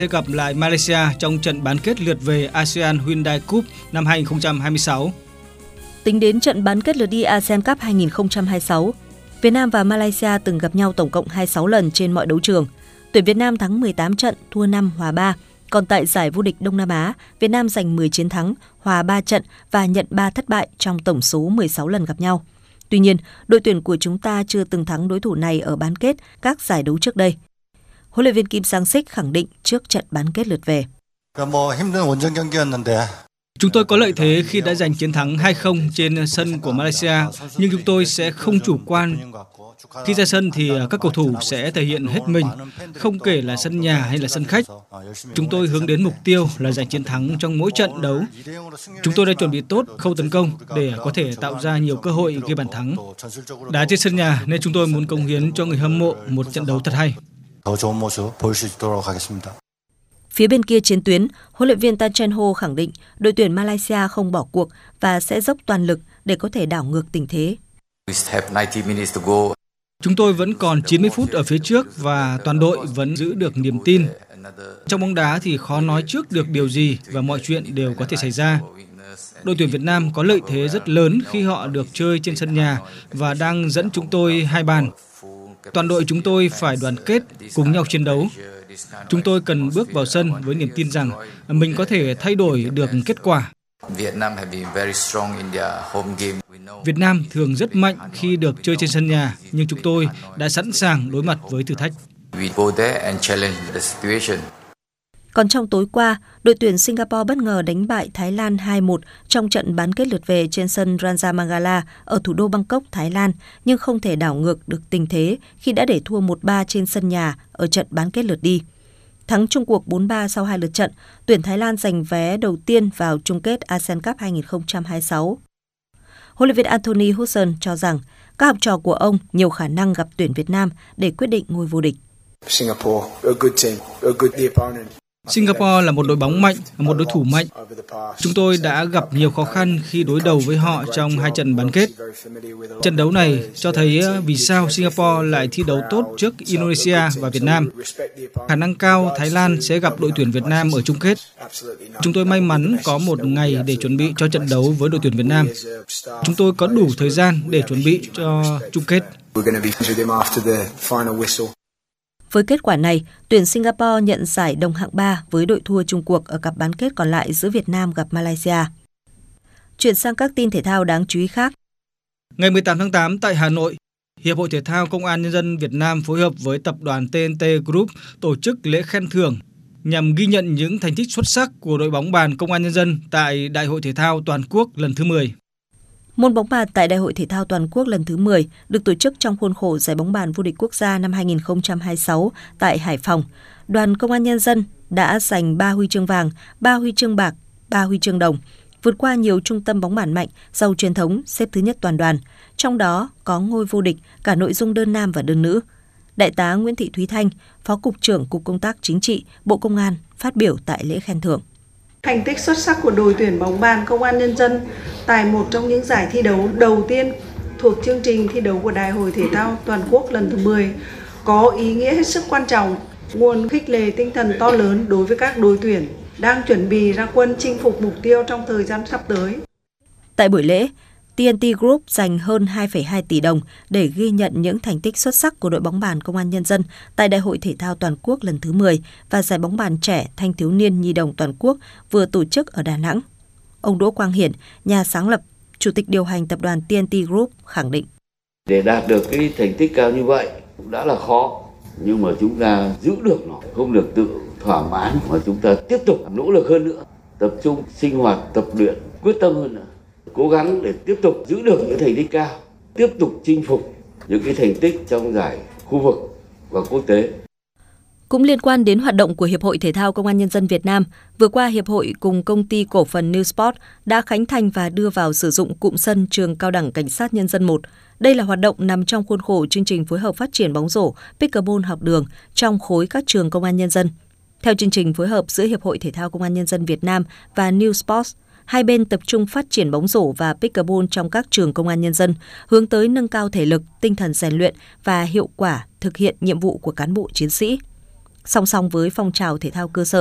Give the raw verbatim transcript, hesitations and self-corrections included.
sẽ gặp lại Malaysia trong trận bán kết lượt về a sê an Hyundai Cup năm hai không hai sáu. Tính đến trận bán kết lượt đi a sê an Cup hai không hai sáu, Việt Nam và Malaysia từng gặp nhau tổng cộng hai mươi sáu lần trên mọi đấu trường. Tuyển Việt Nam thắng mười tám trận, thua năm, hòa ba. Còn tại giải vô địch Đông Nam Á, Việt Nam giành mười chiến thắng, hòa ba trận và nhận ba thất bại trong tổng số mười sáu lần gặp nhau. Tuy nhiên, đội tuyển của chúng ta chưa từng thắng đối thủ này ở bán kết các giải đấu trước đây. Huấn luyện viên Kim Sang-sik khẳng định trước trận bán kết lượt về. Chúng tôi có lợi thế khi đã giành chiến thắng hai không trên sân của Malaysia, nhưng chúng tôi sẽ không chủ quan. Khi ra sân thì các cầu thủ sẽ thể hiện hết mình, không kể là sân nhà hay là sân khách. Chúng tôi hướng đến mục tiêu là giành chiến thắng trong mỗi trận đấu. Chúng tôi đã chuẩn bị tốt khâu tấn công để có thể tạo ra nhiều cơ hội ghi bàn thắng. Đá trên sân nhà nên chúng tôi muốn cống hiến cho người hâm mộ một trận đấu thật hay. Phía bên kia chiến tuyến, huấn luyện viên Tan Cheng Ho khẳng định đội tuyển Malaysia không bỏ cuộc và sẽ dốc toàn lực để có thể đảo ngược tình thế. Chúng tôi vẫn còn chín mươi phút ở phía trước và toàn đội vẫn giữ được niềm tin. Trong bóng đá thì khó nói trước được điều gì và mọi chuyện đều có thể xảy ra. Đội tuyển Việt Nam có lợi thế rất lớn khi họ được chơi trên sân nhà và đang dẫn chúng tôi hai bàn. Toàn đội chúng tôi phải đoàn kết, cùng nhau chiến đấu. Chúng tôi cần bước vào sân với niềm tin rằng mình có thể thay đổi được kết quả. Việt Nam thường rất mạnh khi được chơi trên sân nhà, nhưng chúng tôi đã sẵn sàng đối mặt với thử thách. Còn trong tối qua, đội tuyển Singapore bất ngờ đánh bại Thái Lan hai một trong trận bán kết lượt về trên sân Rajamangala ở thủ đô Bangkok, Thái Lan, nhưng không thể đảo ngược được tình thế khi đã để thua một ba trên sân nhà ở trận bán kết lượt đi. Thắng chung cuộc bốn ba sau hai lượt trận, tuyển Thái Lan giành vé đầu tiên vào chung kết a sê an Cup hai không hai sáu. Huấn luyện viên Anthony Hudson cho rằng các học trò của ông nhiều khả năng gặp tuyển Việt Nam để quyết định ngôi vô địch. Singapore, Singapore là một đội bóng mạnh, một đối thủ mạnh. Chúng tôi đã gặp nhiều khó khăn khi đối đầu với họ trong hai trận bán kết. Trận đấu này cho thấy vì sao Singapore lại thi đấu tốt trước Indonesia và Việt Nam. Khả năng cao Thái Lan sẽ gặp đội tuyển Việt Nam ở chung kết. Chúng tôi may mắn có một ngày để chuẩn bị cho trận đấu với đội tuyển Việt Nam. Chúng tôi có đủ thời gian để chuẩn bị cho chung kết. Với kết quả này, tuyển Singapore nhận giải đồng hạng ba với đội thua chung cuộc ở cặp bán kết còn lại giữa Việt Nam gặp Malaysia. Chuyển sang các tin thể thao đáng chú ý khác. Ngày mười tám tháng tám tại Hà Nội, Hiệp hội Thể thao Công an Nhân dân Việt Nam phối hợp với tập đoàn tê en tê Group tổ chức lễ khen thưởng nhằm ghi nhận những thành tích xuất sắc của đội bóng bàn Công an Nhân dân tại Đại hội Thể thao Toàn quốc lần thứ mười. Môn bóng bàn tại Đại hội Thể thao Toàn quốc lần thứ mười được tổ chức trong khuôn khổ Giải bóng bàn vô địch quốc gia năm hai không hai sáu tại Hải Phòng. Đoàn Công an Nhân dân đã giành ba huy chương vàng, ba huy chương bạc, ba huy chương đồng, vượt qua nhiều trung tâm bóng bàn mạnh, giàu truyền thống, xếp thứ nhất toàn đoàn. Trong đó có ngôi vô địch cả nội dung đơn nam và đơn nữ. Đại tá Nguyễn Thị Thúy Thanh, Phó Cục trưởng Cục Công tác Chính trị, Bộ Công an phát biểu tại lễ khen thưởng. Thành tích xuất sắc của đội tuyển bóng bàn Công an Nhân dân tại một trong những giải thi đấu đầu tiên thuộc chương trình thi đấu của Đại hội Thể thao Toàn quốc lần thứ mười có ý nghĩa hết sức quan trọng, nguồn khích lệ tinh thần to lớn đối với các đội tuyển đang chuẩn bị ra quân chinh phục mục tiêu trong thời gian sắp tới. Tại buổi lễ, tê en tê Group dành hơn hai phẩy hai tỷ đồng để ghi nhận những thành tích xuất sắc của đội bóng bàn Công an Nhân dân tại Đại hội Thể thao Toàn quốc lần thứ mười và Giải bóng bàn trẻ thanh thiếu niên nhi đồng toàn quốc vừa tổ chức ở Đà Nẵng. Ông Đỗ Quang Hiển, nhà sáng lập, Chủ tịch điều hành tập đoàn tê en tê Group khẳng định. Để đạt được cái thành tích cao như vậy cũng đã là khó, nhưng mà chúng ta giữ được nó, không được tự thỏa mãn mà chúng ta tiếp tục nỗ lực hơn nữa, tập trung sinh hoạt, tập luyện, quyết tâm hơn nữa. Cố gắng để tiếp tục giữ được những thành tích cao, tiếp tục chinh phục những cái thành tích trong giải khu vực và quốc tế. Cũng liên quan đến hoạt động của Hiệp hội Thể thao Công an Nhân dân Việt Nam, vừa qua Hiệp hội cùng công ty cổ phần New Sport đã khánh thành và đưa vào sử dụng cụm sân trường Cao đẳng Cảnh sát Nhân dân một. Đây là hoạt động nằm trong khuôn khổ chương trình phối hợp phát triển bóng rổ Pickleball học đường trong khối các trường Công an Nhân dân. Theo chương trình phối hợp giữa Hiệp hội Thể thao Công an Nhân dân Việt Nam và New Sports, hai bên tập trung phát triển bóng rổ và pickleball trong các trường Công an Nhân dân, hướng tới nâng cao thể lực, tinh thần rèn luyện và hiệu quả thực hiện nhiệm vụ của cán bộ chiến sĩ. Song song với phong trào thể thao cơ sở,